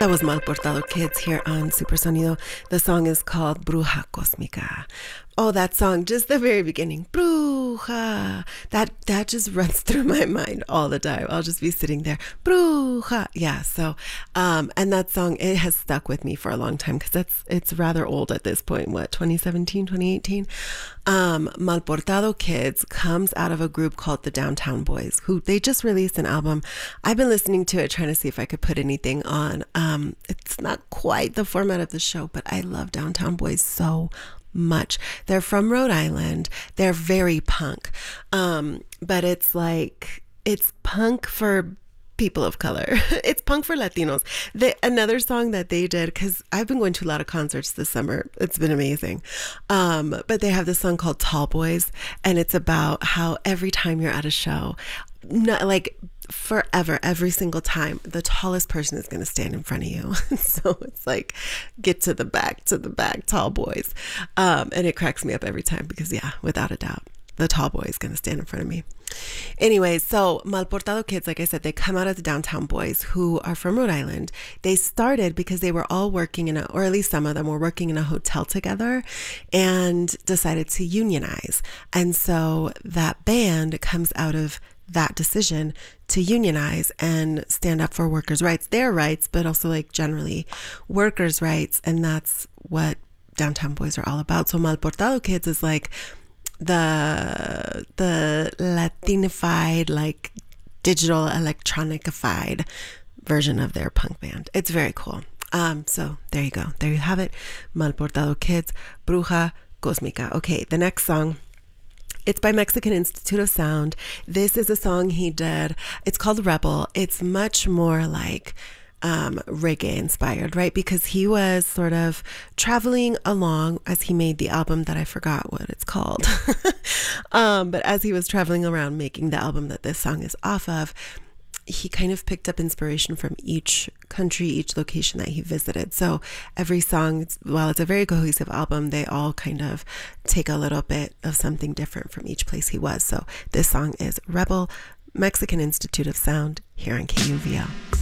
That was Mal Portado Kids here on Supersonido. The song is called Bruja Cósmica. Oh, that song, just the very beginning, Bruja. That just runs through my mind all the time. I'll just be sitting there, Bruja. Yeah, so, and that song, it has stuck with me for a long time because it's rather old at this point. What, 2017, 2018? Mal Portado Kids comes out of a group called the Downtown Boys, who they just released an album. I've been listening to it, trying to see if I could put anything on. It's not quite the format of the show, but I love Downtown Boys so much. They're from Rhode Island. They're very punk. But it's punk for people of color. It's punk for Latinos. Another song that they did, because I've been going to a lot of concerts this summer. It's been amazing. But they have this song called Tall Boys, and it's about how every time you're at a show, forever, every single time, the tallest person is going to stand in front of you. So it's like, get to the back, tall boys. And it cracks me up every time because, yeah, without a doubt, the tall boy is going to stand in front of me. Anyways, so Mal Portado Kids, like I said, they come out of the Downtown Boys, who are from Rhode Island. They started because they were all working or at least some of them were working in a hotel together and decided to unionize. And so that band comes out of that decision to unionize and stand up for workers' rights, their rights, but also like generally workers' rights. And that's what Downtown Boys are all about. So Mal Portado Kids is like the Latinified, like digital electronicified version of their punk band. It's very cool. So there you go. There you have it. Mal Portado Kids, Bruja Cósmica. Okay, the next song, it's by Mexican Institute of Sound. This is a song he did. It's called Rebel. It's much more like reggae inspired, right? Because he was sort of traveling along as he made the album that I forgot what it's called. But as he was traveling around making the album that this song is off of, he kind of picked up inspiration from each country, each location that he visited. So every song, while it's a very cohesive album, they all kind of take a little bit of something different from each place he was. So this song is Rebel, Mexican Institute of Sound, here on KUVL.